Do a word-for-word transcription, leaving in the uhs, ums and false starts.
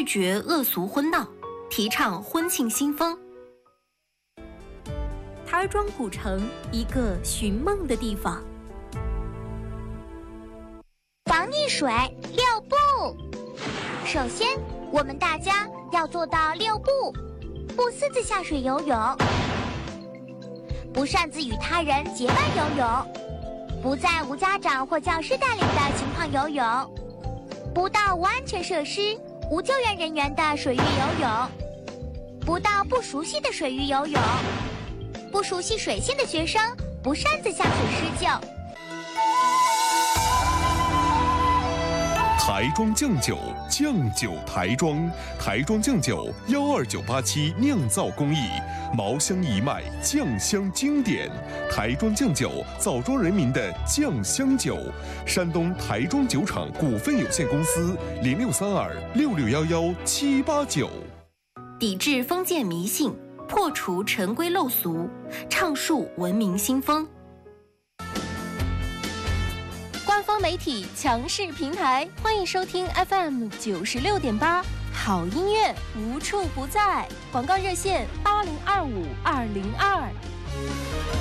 绝恶俗婚闹，提倡婚庆新风。台庄古城，一个寻梦的地方。 防溺水六不。首先，我们大家要做到六不：不私自下水游泳，不擅自与他人结伴游泳，不在无家长或教师带领的情况游泳，不到无安全设施、无救援人员的水域游泳，不到不熟悉的水域游泳，不熟悉水性的学生不擅自下水施救。 台庄酱酒，酱酒台庄，台庄酱酒幺二九八七酿造工艺，茅香一脉，酱香经典。台庄酱酒，枣庄人民的酱香酒。山东台庄酒厂股份有限公司零六三二六六幺幺七八九。 抵制封建迷信，破除陈规陋俗，倡树文明新风。官方媒体强势平台，欢迎收听 F M 九十六点八，好音乐无处不在。广告热线八零二五二零二。